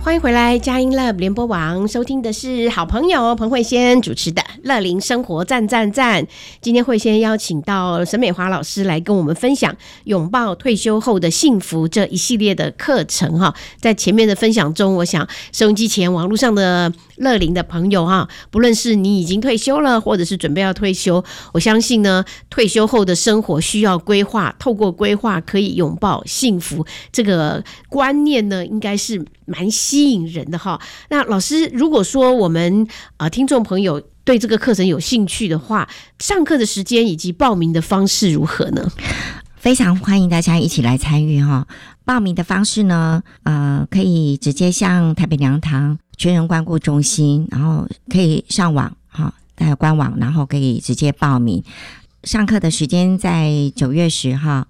欢迎回来，佳音 Love 联播网，收听的是好朋友彭慧仙主持的乐龄生活赞赞赞。今天慧仙邀请到沈美华老师来跟我们分享拥抱退休后的幸福这一系列的课程哈。在前面的分享中，我想收音机前网络上的乐龄的朋友哈，不论是你已经退休了，或者是准备要退休，我相信呢，退休后的生活需要规划，透过规划可以拥抱幸福，这个观念呢，应该是蛮吸引人的哈。那老师，如果说我们听众朋友对这个课程有兴趣的话，上课的时间以及报名的方式如何呢？ 非常欢迎大家一起来参与哈。报名的方式呢，可以直接向台北良堂全人关顾中心，然后可以上网哈，在官网，然后可以直接报名。上课的时间在9月10号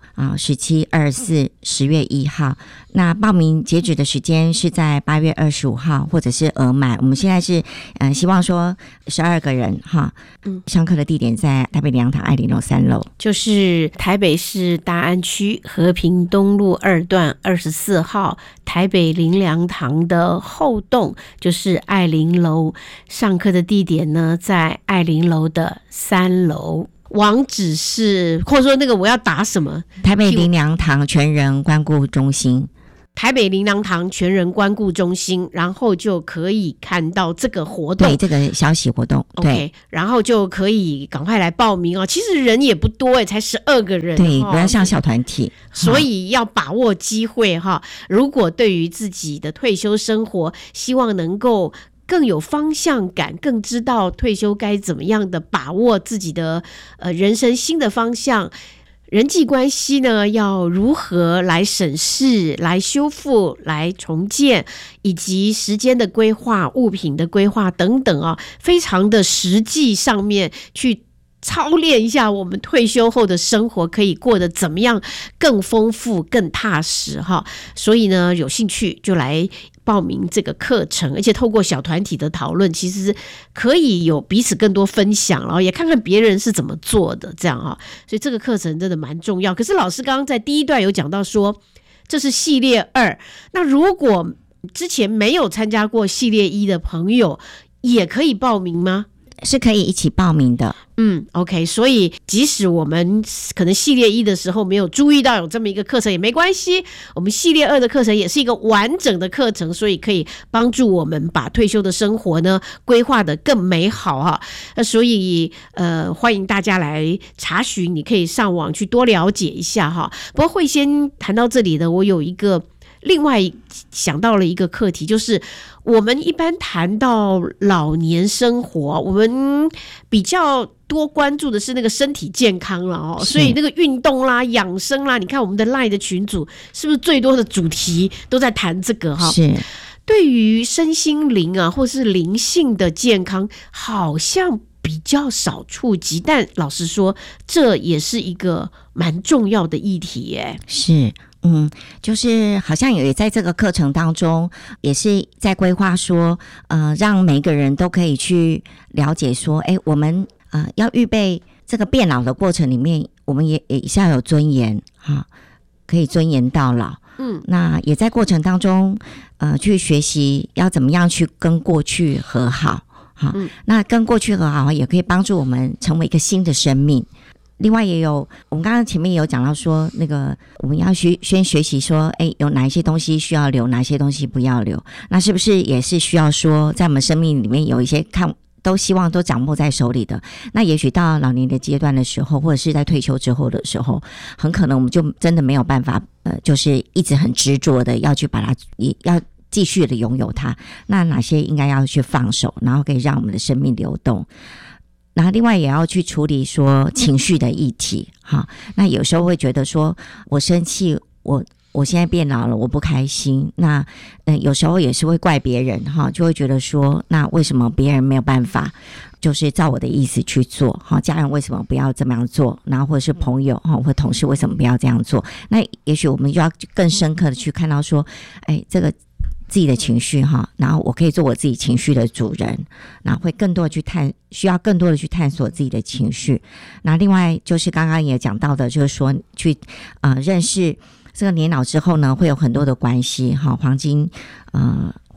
17、24、10月1号。那报名截止的时间是在8月25号，或者是额满。我们现在是希望说12个人哈。上课的地点在台北良堂爱玲楼3楼， 就是台北市大安区和平东路2段24号台北灵粮堂的后栋，就是爱玲楼。上课的地点呢，在爱玲楼的3楼。网址是，或者说那个我要打什么？ 台北灵粮堂全人关顾中心， 台北灵粮堂全人关顾中心，然后就可以看到这个活动， 对这个消息活动 ，OK， 然后就可以赶快来报名哦。其实人也不多才12个人， 对，不要像小团体， 所以要把握机会哈。如果对于自己的退休生活，希望能够更有方向感，更知道退休该怎么样的把握自己的人生新的方向，人际关系呢要如何来审视、来修复、来重建，以及时间的规划、物品的规划等等啊，非常的实际上面去操练一下我们退休后的生活可以过得怎么样更丰富更踏实哈。所以呢，有兴趣就来报名这个课程，而且透过小团体的讨论，其实可以有彼此更多分享，然后也看看别人是怎么做的，这样啊。所以这个课程真的蛮重要。可是老师刚刚在第一段有讲到说，这是系列2，那如果之前没有参加过系列1的朋友，也可以报名吗？ 是可以一起报名的。 OK， 所以即使我们可能系列1的时候没有注意到有这么一个课程也没关系，我们系列2的课程也是一个完整的课程，所以可以帮助我们把退休的生活呢规划得更美好哈。所以欢迎大家来查询，你可以上网去多了解一下哈。不过会先谈到这里的，我有一个另外想到了一个课题，就是我们一般谈到老年生活，我们比较多关注的是那个身体健康了哦，所以那个运动啦、养生啦，你看我们的 LINE 的群组是不是最多的主题都在谈这个哈？ 是。 对于身心灵啊，或是灵性的健康，好像比较少触及，但老实说，这也是一个蛮重要的议题耶。 是。就是好像也在这个课程当中，也是在规划说，让每个人都可以去了解说，我们要预备这个变老的过程里面，我们也是要有尊严哈，可以尊严到老。那也在过程当中，去学习要怎么样去跟过去和好。好，那跟过去和好也可以帮助我们成为一个新的生命。另外也有，我们刚刚前面也有讲到说，那个我们要先学习说，有哪一些东西需要留，哪些东西不要留。那是不是也是需要说，在我们生命里面有一些都希望都掌握在手里的？那也许到老年的阶段的时候，或者是在退休之后的时候，很可能我们就真的没有办法，就是一直很执着的要去把它，要继续的拥有它。那哪些应该要去放手，然后可以让我们的生命流动。然后另外也要去处理说情绪的议题哈。那有时候会觉得说，我生气，我现在变老了，我不开心。那有时候也是会怪别人哈，就会觉得说，那为什么别人没有办法就是照我的意思去做哈？家人为什么不要这么样做？然后或者是朋友哈或同事为什么不要这样做？那也许我们就要更深刻的去看到说，这个自己的情绪哈，然后我可以做我自己情绪的主人，然后会更多的需要更多的去探索自己的情绪。那另外就是刚刚也讲到的，就是说去认识这个年老之后呢，会有很多的关系哈，黄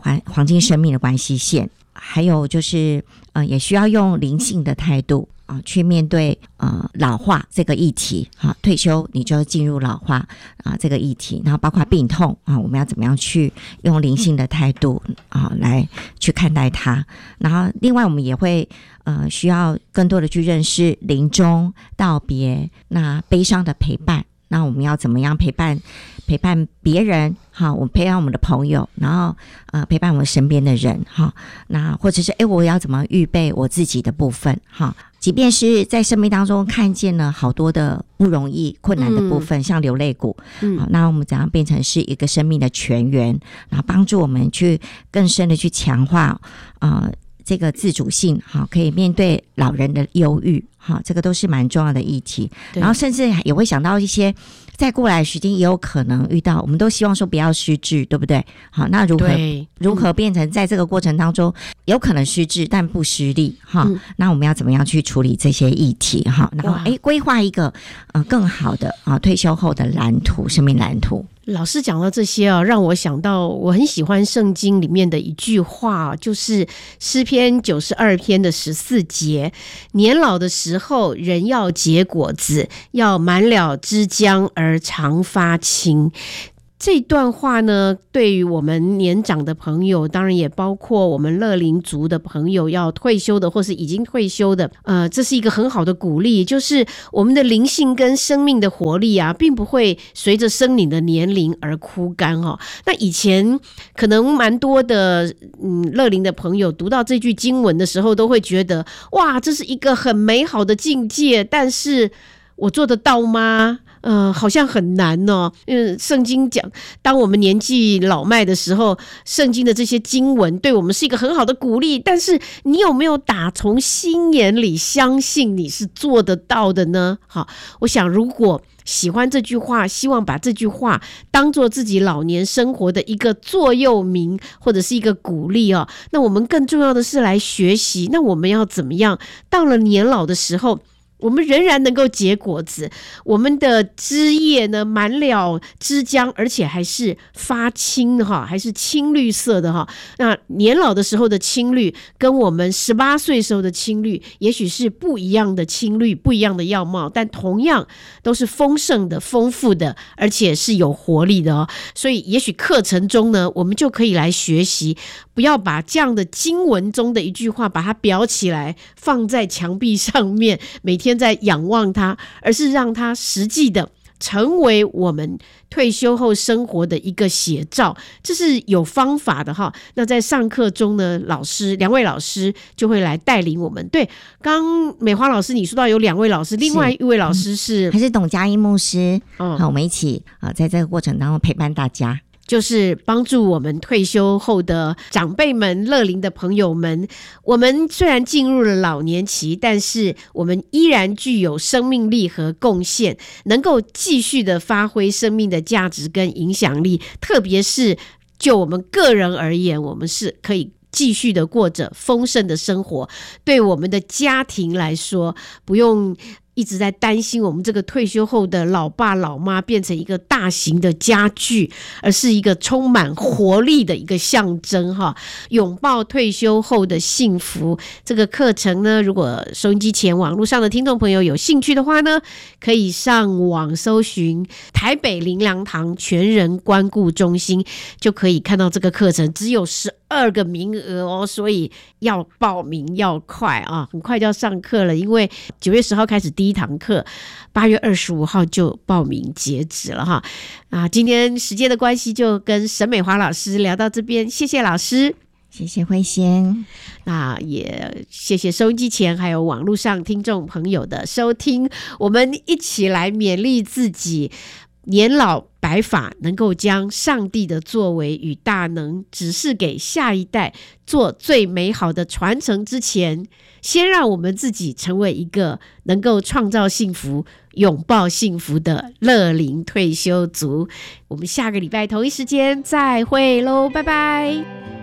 黄金生命的关系线。还有就是也需要用灵性的态度去面对老化这个议题退休你就进入老化这个议题，然后包括病痛我们要怎么样去用灵性的态度来去看待它。然后另外我们也会需要更多的去认识临终道别那悲伤的陪伴，那我们要怎么样陪伴别人我们陪伴我们的朋友，然后陪伴我们身边的人那或者是我要怎么预备我自己的部分即便是在生命当中看见了好多的不容易困难的部分像流泪谷那我们怎样变成是一个生命的泉源，然后帮助我们去更深的去强化这个自主性可以面对老人的忧郁这个都是蛮重要的议题。然后甚至也会想到一些在过来的时间也有可能遇到，我们都希望说不要失智，对不对？好，那如何变成在这个过程当中有可能失智但不失利那我们要怎么样去处理这些议题然后规划一个更好的退休后的蓝图，生命蓝图。 老师讲到这些让我想到我很喜欢圣经里面的一句话就是诗篇92篇的14节，年老的时候人要结果子，要满了枝浆而常发青。这段话呢，对于我们年长的朋友，当然也包括我们乐龄族的朋友，要退休的或是已经退休的，这是一个很好的鼓励，就是我们的灵性跟生命的活力并不会随着生你的年龄而枯干那以前可能蛮多的乐龄的朋友读到这句经文的时候，都会觉得哇，这是一个很美好的境界，但是我做得到吗？好像很难因为圣经讲当我们年纪老迈的时候，圣经的这些经文对我们是一个很好的鼓励，但是你有没有打从心眼里相信你是做得到的呢？好，我想如果喜欢这句话，希望把这句话当做自己老年生活的一个座右铭或者是一个鼓励那我们更重要的是来学习，那我们要怎么样到了年老的时候我们仍然能够结果子，我们的枝叶呢满了枝浆，而且还是发青还是青绿色的那年老的时候的青绿跟我们18岁时候的青绿也许是不一样的青绿，不一样的样貌，但同样都是丰盛的丰富的，而且是有活力的所以也许课程中呢我们就可以来学习，不要把这样的经文中的一句话把它裱起来放在墙壁上面，每天在仰望它，而是让它实际的成为我们退休后生活的一个写照，这是有方法的那在上课中呢，两位老师就会来带领我们。对，刚美华老师你说到有2位老师，另外一位老师是还是董佳音牧师我们一起在这个过程当中陪伴大家， 就是帮助我们退休后的长辈们、乐龄的朋友们。我们虽然进入了老年期，但是我们依然具有生命力和贡献，能够继续的发挥生命的价值跟影响力。特别是就我们个人而言，我们是可以继续的过着丰盛的生活。对我们的家庭来说，不用一直在担心我们这个退休后的老爸老妈变成一个大型的家具，而是一个充满活力的一个象征拥抱退休后的幸福。这个课程呢，如果收音机前网络上的听众朋友有兴趣的话呢，可以上网搜寻台北灵粮堂全人关顾中心，就可以看到这个课程。只有12个名额所以要报名要快很快就要上课了，因为9月10号开始第一堂课，8月25号就报名截止了今天时间的关系就跟沈美华老师聊到这边，谢谢老师。 谢谢慧仙， 那也谢谢收音机前还有网络上听众朋友的收听，我们一起来勉励自己，年老白发能够将上帝的作为与大能指示给下一代，做最美好的传承之前，先让我们自己成为一个能够创造幸福、拥抱幸福的乐龄退休族。我们下个礼拜同一时间再会喽，拜拜。